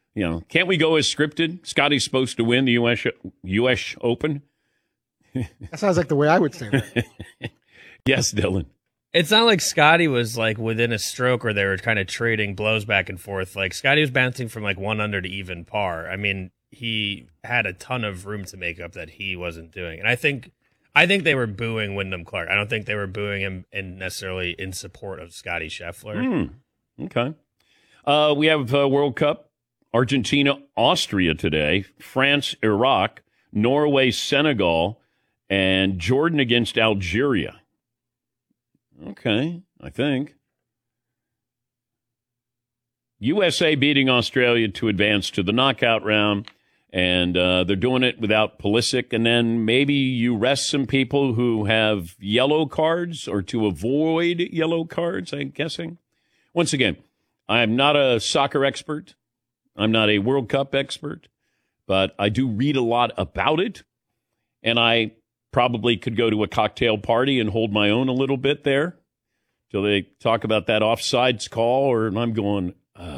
Can't we go as scripted? Scotty's supposed to win the U.S. Open. That sounds like the way I would say that. Yes, Dylan. It's not like Scotty was like within a stroke or they were kind of trading blows back and forth. Like Scotty was bouncing from like 1 under to even par. I mean, he had a ton of room to make up that he wasn't doing. And I think they were booing Wyndham Clark. I don't think they were booing him necessarily in support of Scotty Scheffler. Okay. We have World Cup, Argentina, Austria today, France, Iraq, Norway, Senegal, and Jordan against Algeria. Okay, I think. USA beating Australia to advance to the knockout round, and they're doing it without Pulisic. And then maybe you rest some people who have yellow cards or to avoid yellow cards, I'm guessing. Once again, I'm not a soccer expert. I'm not a World Cup expert, but I do read a lot about it, and I probably could go to a cocktail party and hold my own a little bit there till they talk about that offsides call, or I'm going,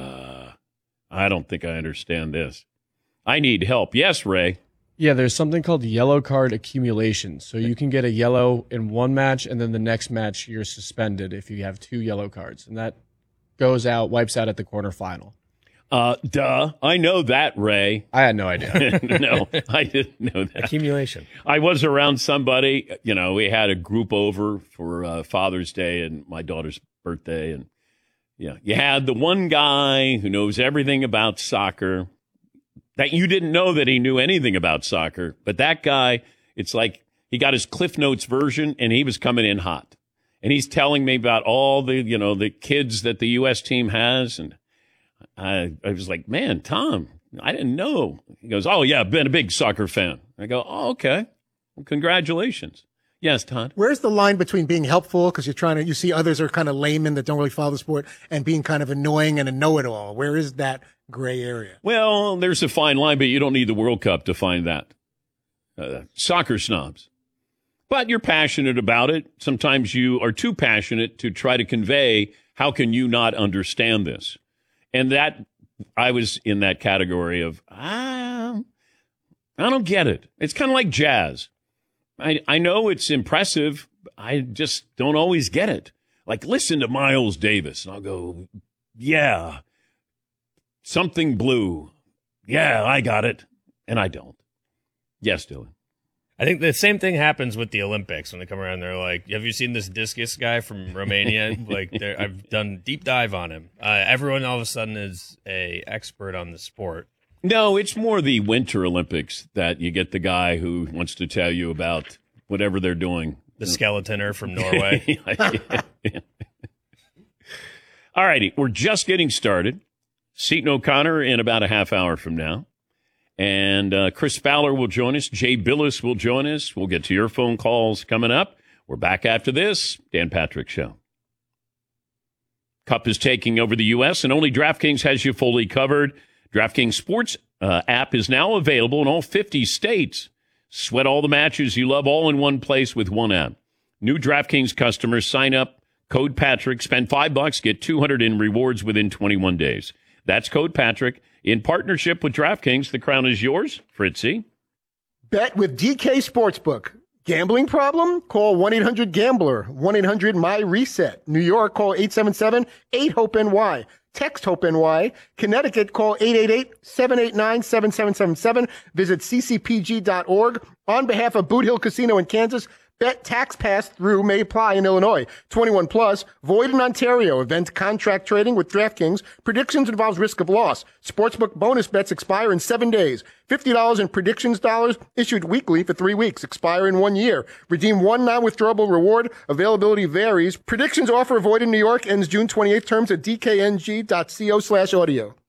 I don't think I understand this. I need help. Yes, Ray. Yeah, there's something called yellow card accumulation. So you can get a yellow in one match, and then the next match you're suspended if you have 2 yellow cards. And that wipes out at the quarterfinal. Duh. I know that, Ray. I had no idea. No, I didn't know that. Accumulation. I was around somebody, we had a group over for Father's Day and my daughter's birthday. And you had the one guy who knows everything about soccer that you didn't know that he knew anything about soccer. But that guy, it's like he got his Cliff Notes version and he was coming in hot. And he's telling me about all the, the kids that the U.S. team has. And I was like, man, Tom, I didn't know. He goes, oh, yeah, I've been a big soccer fan. I go, oh, okay. Well, congratulations. Yes, Todd. Where's the line between being helpful because you see others are kind of laymen that don't really follow the sport and being kind of annoying and a know-it-all? Where is that gray area? Well, there's a fine line, but you don't need the World Cup to find that. Soccer snobs. But you're passionate about it. Sometimes you are too passionate to try to convey, how can you not understand this? And that, I was in that category of, I don't get it. It's kind of like jazz. I know it's impressive. I just don't always get it. Like, listen to Miles Davis. And I'll go, yeah, something blue. Yeah, I got it. And I don't. Yes, Dylan. I think the same thing happens with the Olympics when they come around. They're like, have you seen this discus guy from Romania? I've done deep dive on him. Everyone all of a sudden is a expert on the sport. No, it's more the Winter Olympics that you get the guy who wants to tell you about whatever they're doing. The skeletoner from Norway. All righty, we're just getting started. Seton O'Connor in about a half hour from now. And Chris Fowler will join us. Jay Billis will join us. We'll get to your phone calls coming up. We're back after this. Dan Patrick Show. Cup is taking over the U.S., and only DraftKings has you fully covered. DraftKings Sports app is now available in all 50 states. Sweat all the matches you love all in one place with one app. New DraftKings customers sign up, code Patrick, spend $5, get $200 in rewards within 21 days. That's code Patrick. In partnership with DraftKings, the crown is yours. Fritzy. Bet with DK Sportsbook. Gambling problem? Call 1-800-GAMBLER. 1-800-MY-RESET. New York, call 877-8-HOPE-NY. Text HOPE-NY. Connecticut, call 888-789-7777. Visit ccpg.org. On behalf of Boot Hill Casino in Kansas, bet tax pass-through may apply in Illinois. 21 plus, void in Ontario. Event contract trading with DraftKings. Predictions involves risk of loss. Sportsbook bonus bets expire in 7 days. $50 in predictions dollars issued weekly for 3 weeks. Expire in 1 year. Redeem one non-withdrawable reward. Availability varies. Predictions offer void in New York. Ends June 28th. Terms at dkng.co/audio.